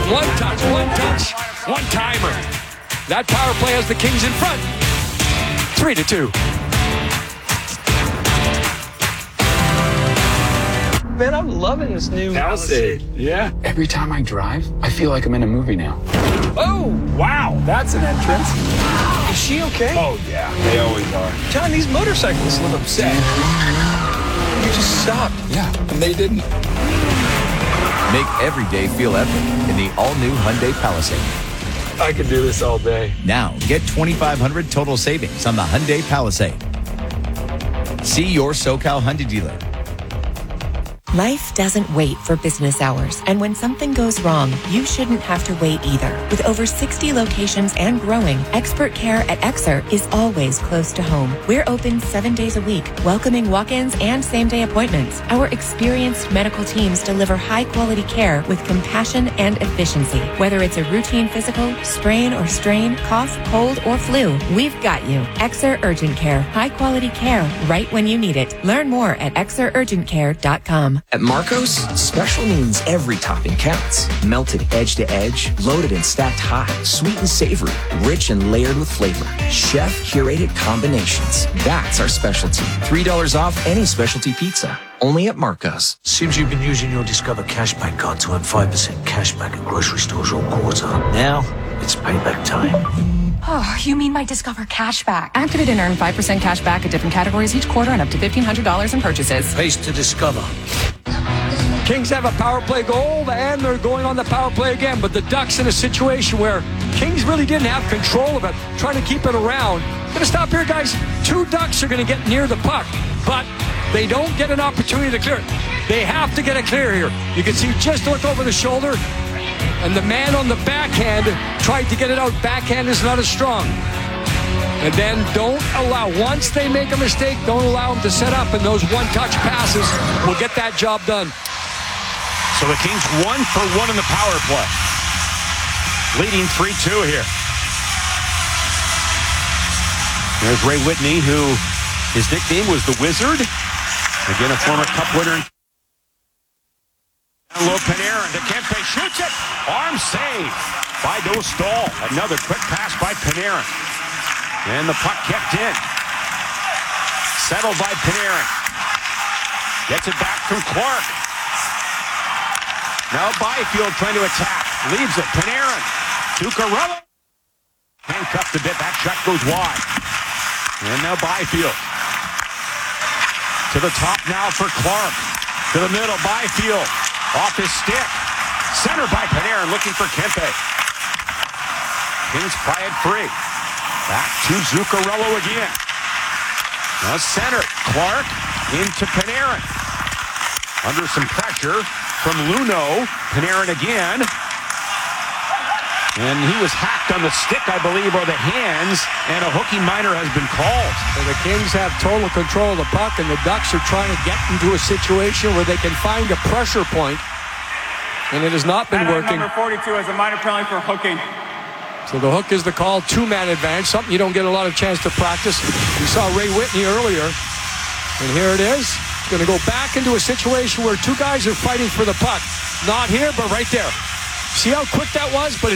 One touch, one timer. That power play has the Kings in front. 3-2. Man, I'm loving this new Palisade. Yeah. Every time I drive, I feel like I'm in a movie now. Oh, wow. That's an entrance. Is she okay? Oh, yeah. They always are. John, these motorcyclists look upset. You just stopped. Yeah, and they didn't. Make every day feel epic in the all-new Hyundai Palisade. I could do this all day. Now, get $2,500 total savings on the Hyundai Palisade. See your SoCal Hyundai dealer. Life doesn't wait for business hours, and when something goes wrong, you shouldn't have to wait either. With over 60 locations and growing, Expert Care at Exer is always close to home. We're open 7 days a week, welcoming walk-ins and same-day appointments. Our experienced medical teams deliver high-quality care with compassion and efficiency. Whether it's a routine physical, sprain or strain, cough, cold, or flu, we've got you. Exer Urgent Care. High-quality care right when you need it. Learn more at exerurgentcare.com. At Marco's, special means every topping counts. Melted edge to edge, loaded and stacked high, sweet and savory, rich and layered with flavor. Chef curated combinations. That's our specialty. $3 off any specialty pizza. Only at Marco's. Seems you've been using your Discover Cashback card to earn 5% cashback at grocery stores all quarter. Now, it's payback time. Oh, you mean my Discover Cashback? Activate and earn 5% cash back at different categories each quarter and up to $1,500 in purchases. Pays to Discover. Kings have a power play goal, and they're going on the power play again. But the Ducks in a situation where Kings really didn't have control of it, trying to keep it around. Going to stop here, guys. 2 Ducks are going to get near the puck, but they don't get an opportunity to clear it. They have to get it clear here. You can see just look over the shoulder, and the man on the backhand tried to get it out. Backhand is not as strong. And then don't allow, once they make a mistake, don't allow them to set up, and those one-touch passes will get that job done. So the Kings 1 for 1 in the power play. Leading 3-2 here. There's Ray Whitney, who his nickname was the Wizard. Again, a former Cup winner. Low Panarin to Kempe, shoots it. Arm save by Dostal. Another quick pass by Panarin. And the puck kept in. Settled by Panarin. Gets it back from Clark. Now Byfield trying to attack. Leaves it. Panarin. Zuccarello. Handcuffed a bit. That shot goes wide. And now Byfield. To the top now for Clark. To the middle. Byfield. Off his stick. Center by Panarin. Looking for Kempe. Kings try at 3. Back to Zuccarello again. Now center. Clark into Panarin. Under some pressure from Luno. Panarin again. And he was hacked on the stick, I believe, or the hands, and a hooking minor has been called. So the Kings have total control of the puck, and the Ducks are trying to get into a situation where they can find a pressure point, and it has not been working. Number 42 has a minor penalty for hooking. So the hook is the call, 2-man advantage, something you don't get a lot of chance to practice. We saw Ray Whitney earlier, and here it is. It's going to go back into a situation where 2 guys are fighting for the puck. Not here, but right there. See how quick that was? But